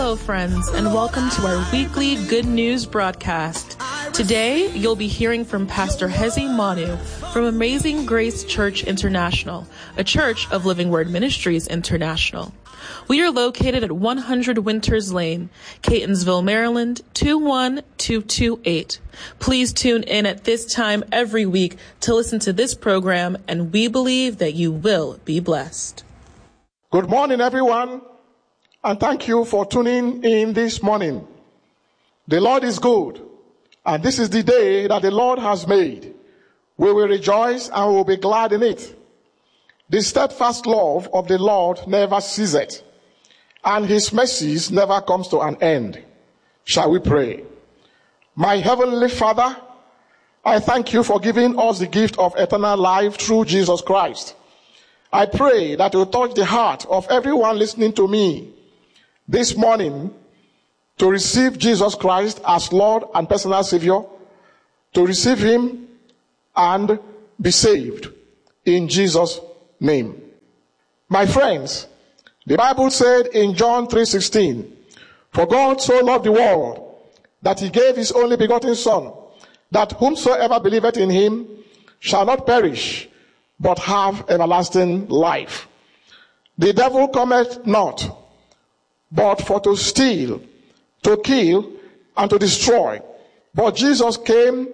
Hello, friends, and welcome to our weekly Good News broadcast. Today, you'll be hearing from Pastor Hezi Manu from Amazing Grace Church International, a church of Living Word Ministries International. We are located at 100 Winters Lane, Catonsville, Maryland, 21228. Please tune in at this time every week to listen to this program, and we believe that you will be blessed. Good morning, everyone, and thank you for tuning in this morning. The Lord is good, and this is the day that the Lord has made. We will rejoice and we will be glad in it. The steadfast love of the Lord never ceases, and his mercies never comes to an end. Shall we pray? My heavenly Father, I thank you for giving us the gift of eternal life through Jesus Christ. I pray that you touch the heart of everyone listening to me this morning to receive Jesus Christ as Lord and personal Savior, to receive him and be saved in Jesus' name. My friends, the Bible said in John 3:16, "For God so loved the world that he gave his only begotten Son, that whomsoever believeth in him shall not perish, but have everlasting life. The devil cometh not, but for to steal, to kill, and to destroy. But Jesus came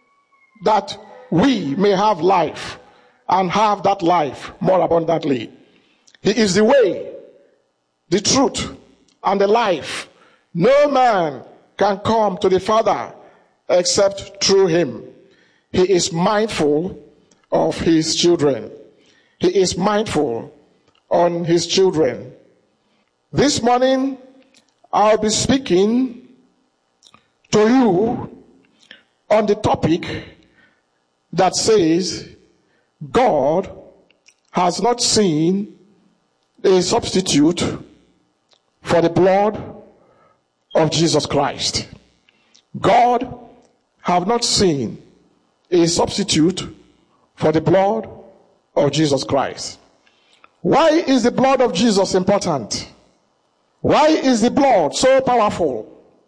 that we may have life, and have that life more abundantly. He is the way, the truth, and the life. No man can come to the Father except through him. He is mindful of his children. He is mindful on his children. This morning, I'll be speaking to you on the topic that says, God has not seen a substitute for the blood of Jesus Christ. God have not seen a substitute for the blood of Jesus Christ. Why is the blood of Jesus important? Why is the blood so powerful?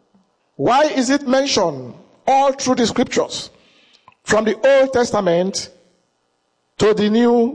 Why is it mentioned all through the scriptures, from the Old Testament to the New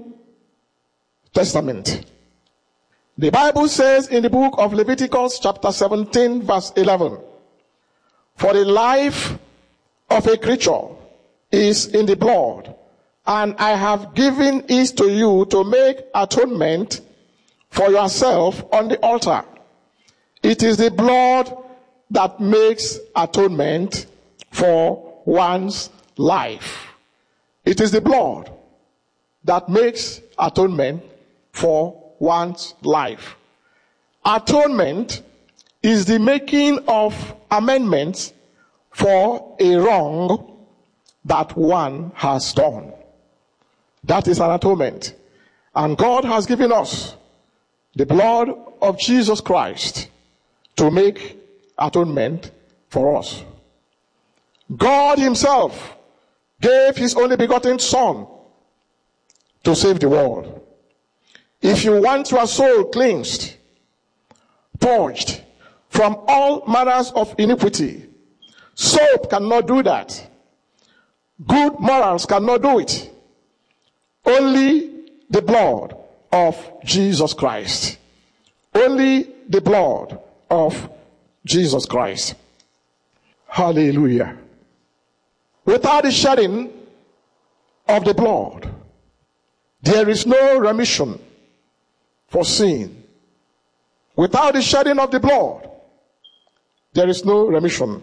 Testament? The Bible says in the book of Leviticus chapter 17 verse 11, "For the life of a creature is in the blood, and I have given it to you to make atonement for yourself on the altar." It is the blood that makes atonement for one's life. It is the blood that makes atonement for one's life. Atonement is the making of amendments for a wrong that one has done. That is an atonement. And God has given us the blood of Jesus Christ to make atonement for us. God himself gave his only begotten Son to save the world. If you want your soul cleansed, purged from all manners of iniquity, soap cannot do that. Good morals cannot do it. Only the blood of Jesus Christ. Only the blood of Jesus Christ. Hallelujah. Without the shedding of the blood, there is no remission for sin. Without the shedding of the blood, there is no remission.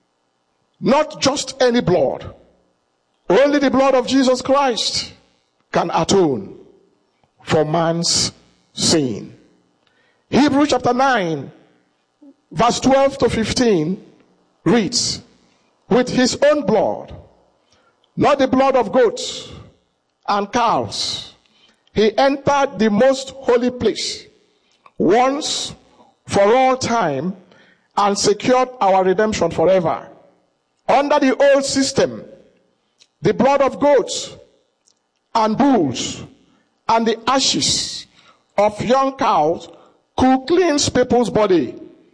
Not just any blood. Only the blood of Jesus Christ can atone for man's sin. Hebrews chapter 9, verse 12 to 15 reads, "With his own blood, not the blood of goats and calves, he entered the most holy place once for all time and secured our redemption forever. Under the old system, the blood of goats and bulls and the ashes of young cows could cleanse people's body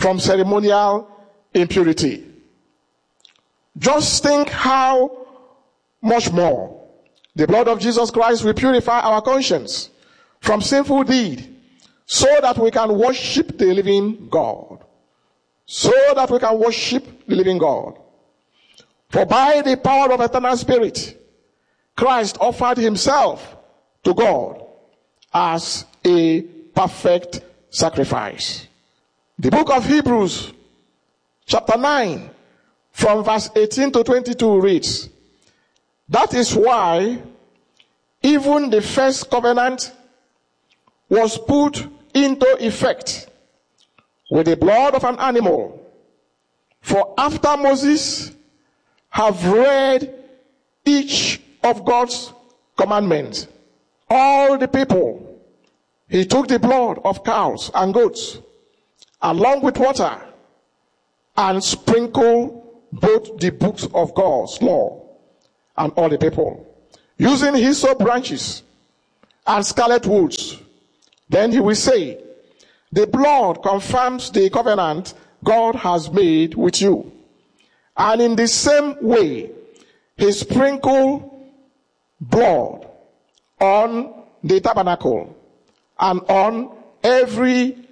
from ceremonial impurity. Just think how much more the blood of Jesus Christ will purify our conscience from sinful deed, so that we can worship the living God. So that we can worship the living God. For by the power of eternal spirit, Christ offered himself to God as a perfect sacrifice. The book of Hebrews, chapter 9, from verse 18 to 22 reads, "That is why even the first covenant was put into effect with the blood of an animal. For after Moses have read each of God's commandments, all the people, he took the blood of cows and goats along with water and sprinkled both the books of God's law and all the people, using hyssop branches and scarlet woods. Then he will say, the blood confirms the covenant God has made with you. And in the same way, he sprinkled blood on the tabernacle and on everything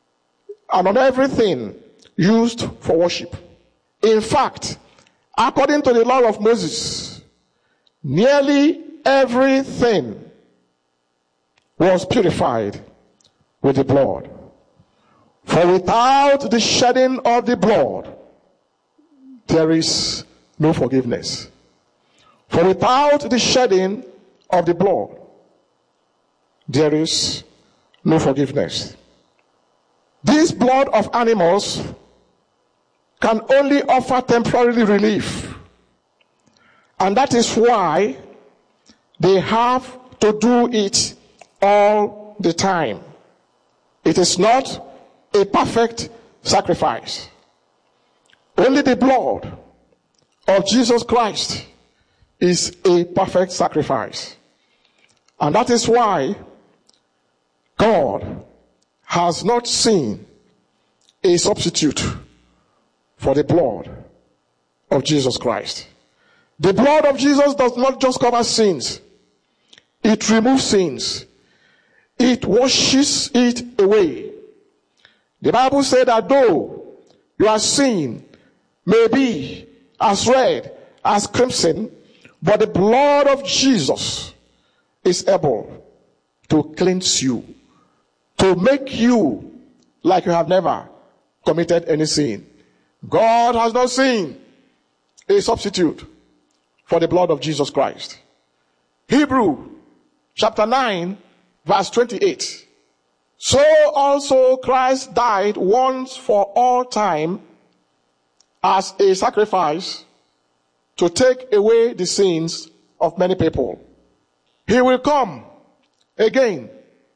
used for worship. In fact, according to the law of Moses, nearly everything was purified with the blood. For without the shedding of the blood, there is no forgiveness. For without the shedding of the blood, there is no forgiveness. This blood of animals can only offer temporary relief. And that is why they have to do it all the time. It is not a perfect sacrifice. Only the blood of Jesus Christ is a perfect sacrifice. And that is why God has not seen a substitute for the blood of Jesus Christ. The blood of Jesus does not just cover sins. It removes sins. It washes it away. The Bible said that though your sin may be as red as crimson, but the blood of Jesus is able to cleanse you, to make you like you have never committed any sin. God has not seen a substitute for the blood of Jesus Christ. Hebrews chapter 9 verse 28. So also Christ died once for all time as a sacrifice to take away the sins of many people. He will come again,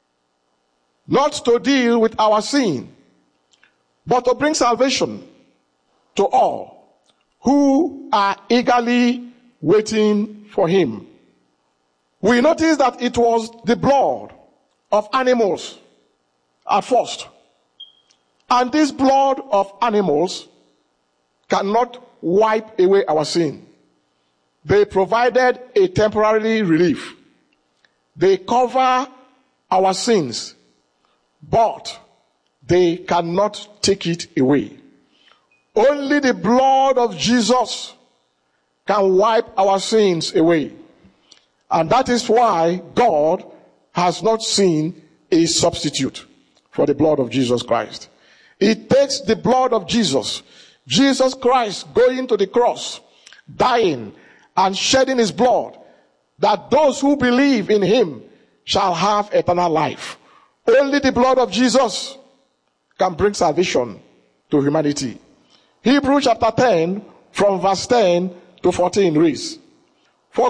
not to deal with our sin, but to bring salvation to all who are eagerly waiting for him. We notice that it was the blood of animals at first. And this blood of animals cannot wipe away our sin. They provided a temporary relief. They cover our sins, but they cannot take it away. Only the blood of Jesus can wipe our sins away. And that is why God has not seen a substitute for the blood of Jesus Christ. It takes the blood of Jesus Christ going to the cross, dying and shedding his blood, that those who believe in him shall have eternal life. Only the blood of Jesus can bring salvation to humanity. Hebrews chapter 10 from verse 10 to 14 reads, For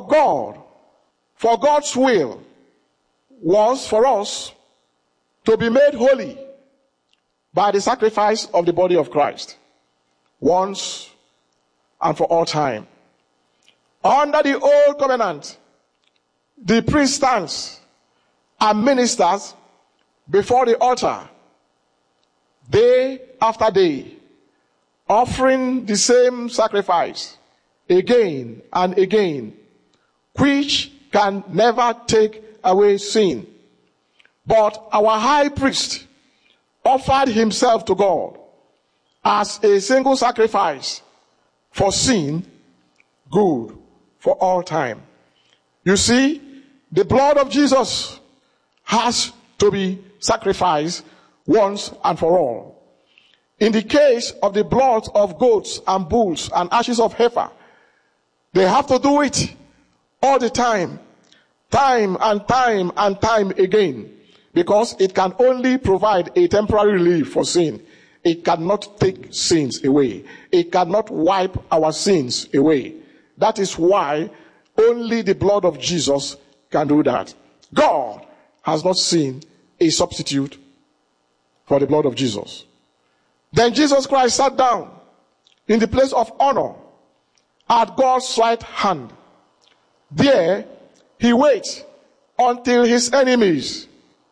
God's will was for us to be made holy by the sacrifice of the body of Christ, once and for all time. Under the old covenant, the priest stands and ministers before the altar. They after day, offering the same sacrifice again and again, which can never take away sin. But our high priest offered himself to God as a single sacrifice for sin, good for all time. You see, the blood of Jesus has to be sacrificed once and for all. In the case of the blood of goats and bulls and ashes of heifer, they have to do it all the time and time again, because it can only provide a temporary relief for sin. It cannot take sins away. It cannot wipe our sins away. That is why only the blood of Jesus can do that. God has not seen a substitute for the blood of Jesus. Then Jesus Christ sat down in the place of honor at God's right hand. There he waits until his enemies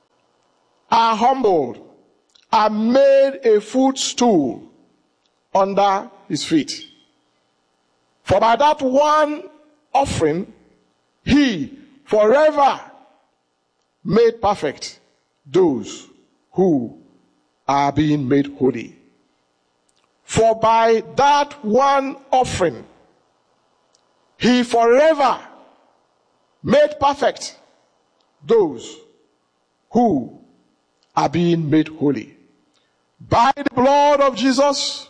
are humbled and made a footstool under his feet. For by that one offering, he forever made perfect those who are being made holy. For by that one offering, he forever made perfect those who are being made holy. By the blood of Jesus,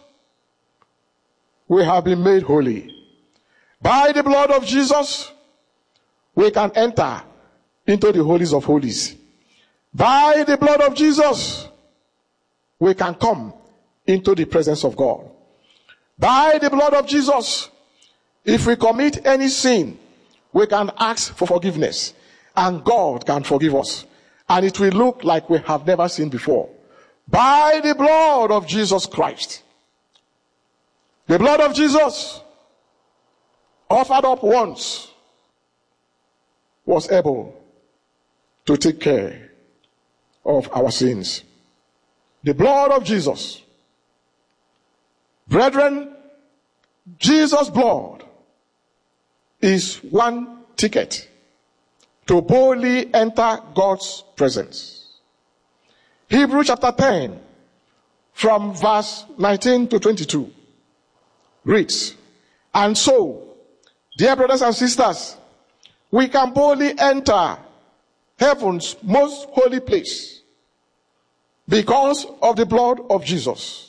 we have been made holy. By the blood of Jesus, we can enter into the holies of holies. By the blood of Jesus, we can come into the presence of God. By the blood of Jesus, if we commit any sin, we can ask for forgiveness, and God can forgive us. And it will look like we have never sinned before. By the blood of Jesus Christ. The blood of Jesus, offered up once, was able to take care of our sins. The blood of Jesus. Brethren, Jesus' blood is one ticket to boldly enter God's presence. Hebrews chapter 10, from verse 19 to 22, reads, "And so, dear brothers and sisters, we can boldly enter heaven's most holy place because of the blood of Jesus.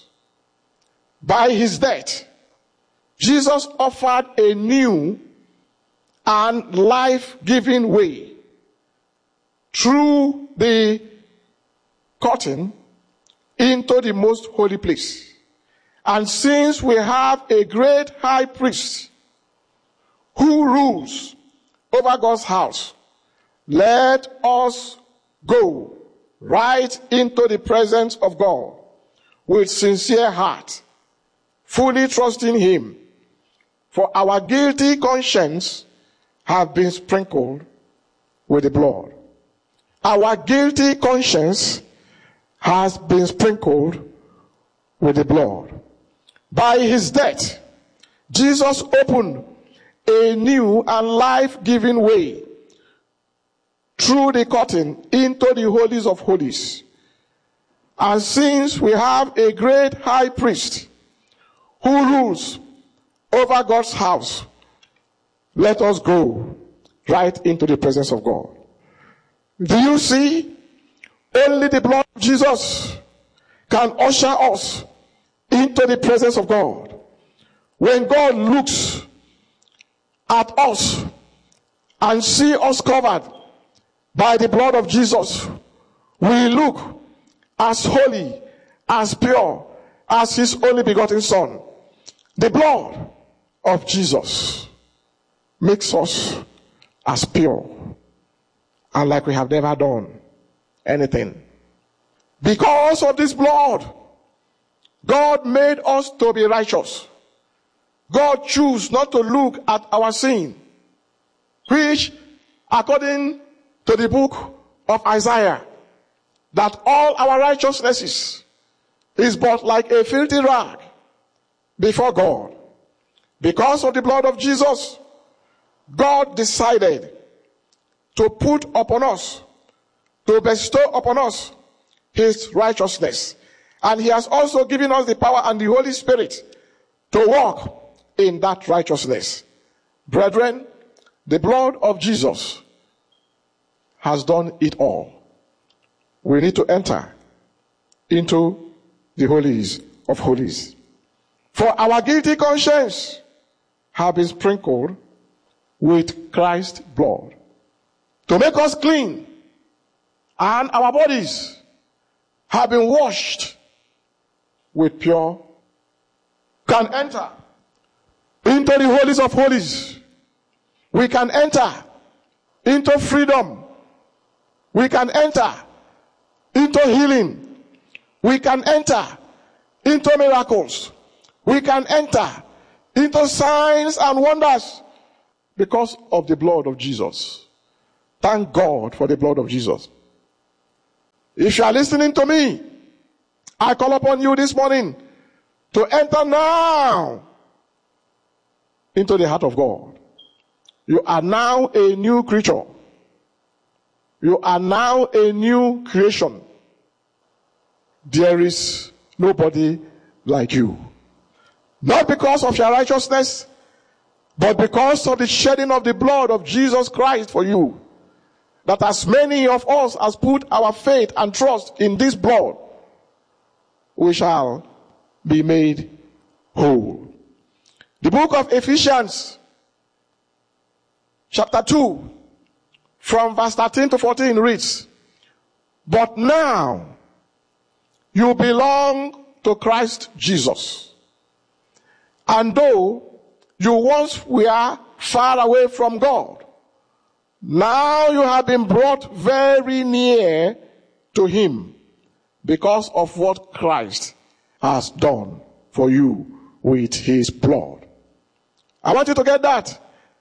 By his death, Jesus offered a new and life-giving way through the curtain into the most holy place. And since we have a great high priest who rules over God's house, let us go right into the presence of God with sincere heart, fully trusting him, for our guilty conscience have been sprinkled with the blood." Our guilty conscience has been sprinkled with the blood. By his death, Jesus opened a new and life-giving way through the curtain into the holies of holies. And since we have a great high priest who rules over God's house, let us go right into the presence of God. Do you see? Only the blood of Jesus can usher us into the presence of God. When God looks at us and see us covered by the blood of Jesus, we look as holy, as pure as his only begotten Son. The blood of Jesus makes us as pure and like we have never done anything. Because of this blood, God made us to be righteous. God chose not to look at our sin, which, according to the book of Isaiah, that all our righteousnesses is but like a filthy rag before God. Because of the blood of Jesus, God decided to put upon us, to bestow upon us his righteousness. And he has also given us the power and the Holy Spirit to walk in that righteousness. Brethren, the blood of Jesus has done it all. We need to enter into the holies of holies. For our guilty conscience have been sprinkled with Christ's blood to make us clean, and our bodies have been washed with pure. Can enter into the holies of holies. We can enter into freedom. We can enter into healing. We can enter into miracles. We can enter into signs and wonders because of the blood of Jesus. Thank God for the blood of Jesus. If you are listening to me, I call upon you this morning to enter now into the heart of God. You are now a new creature. You are now a new creation. There is nobody like you. Not because of your righteousness, but because of the shedding of the blood of Jesus Christ for you. That as many of us as put our faith and trust in this blood, we shall be made whole. The book of Ephesians, chapter 2, from verse 13 to 14 reads, "But now you belong to Christ Jesus. And though you once were far away from God, now you have been brought very near to him because of what Christ has done for you with his blood." I want you to get that.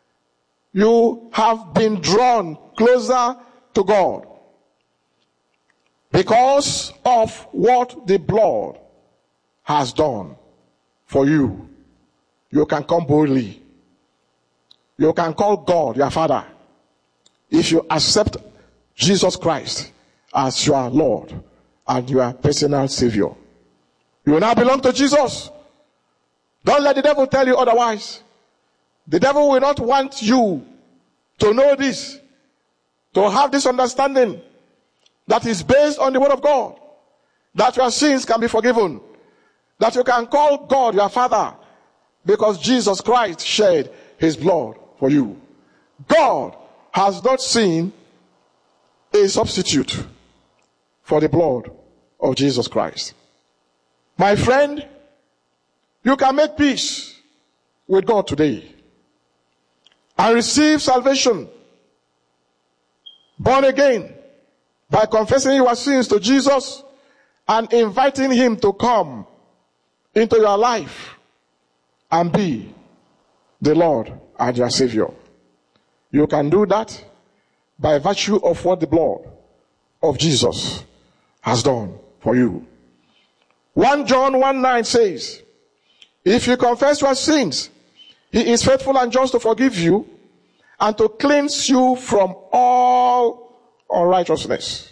You have been drawn closer to God because of what the blood has done for you. You can come boldly. You can call God your Father if you accept Jesus Christ as your Lord and your personal Savior. You now belong to Jesus. Don't let the devil tell you otherwise. The devil will not want you to know this, to have this understanding that is based on the word of God, that your sins can be forgiven, that you can call God your Father because Jesus Christ shed his blood for you. God has not seen a substitute for the blood of Jesus Christ. My friend, you can make peace with God today and receive salvation, born again, by confessing your sins to Jesus and inviting him to come into your life and be the Lord and your Savior. You can do that by virtue of what the blood of Jesus has done for you. 1 John 1:9 says, "If you confess your sins, he is faithful and just to forgive you and to cleanse you from all unrighteousness."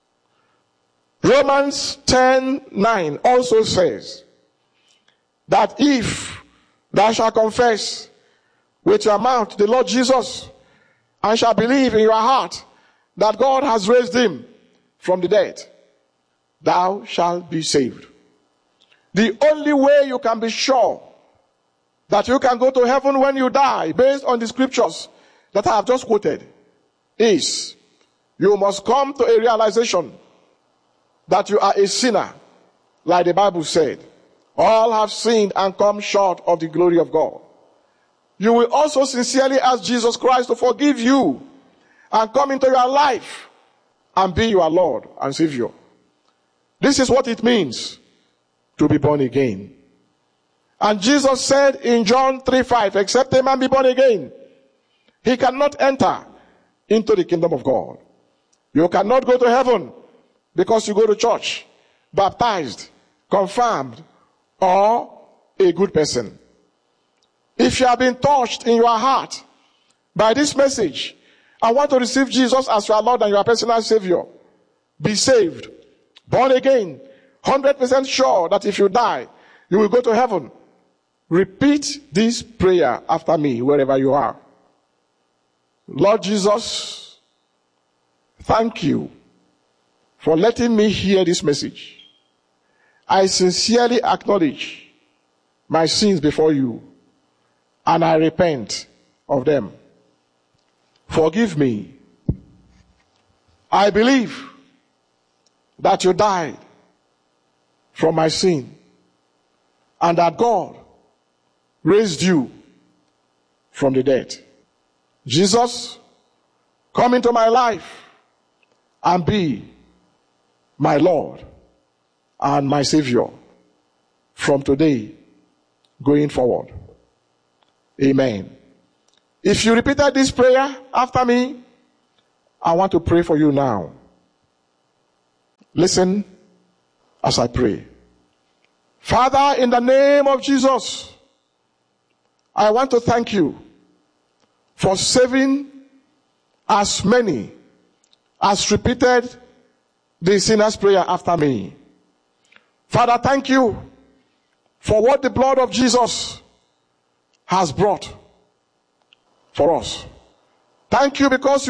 Romans 10:9 also says that if thou shalt confess with your mouth the Lord Jesus and shall believe in your heart that God has raised him from the dead, thou shalt be saved. The only way you can be sure that you can go to heaven when you die, based on the scriptures that I have just quoted, is you must come to a realization that you are a sinner, like the Bible said. All have sinned and come short of the glory of God. You will also sincerely ask Jesus Christ to forgive you and come into your life and be your Lord and Savior. This is what it means to be born again. And Jesus said in John 3:5, "Except a man be born again, he cannot enter into the kingdom of God." You cannot go to heaven because you go to church, baptized, confirmed, or a good person. If you have been touched in your heart by this message, I want to receive Jesus as your Lord and your personal Savior. Be saved, born again, 100% sure that if you die, you will go to heaven. Repeat this prayer after me wherever you are. Lord Jesus, thank you for letting me hear this message. I sincerely acknowledge my sins before you, and I repent of them. Forgive me. I believe that you died from my sin, and that God raised you from the dead. Jesus, come into my life and be my Lord and my Savior from today going forward. Amen. If you repeated this prayer after me, I want to pray for you now. Listen as I pray. Father, in the name of Jesus, I want to thank you for saving as many as repeated the sinner's prayer after me. Father, thank you for what the blood of Jesus has brought for us. Thank you because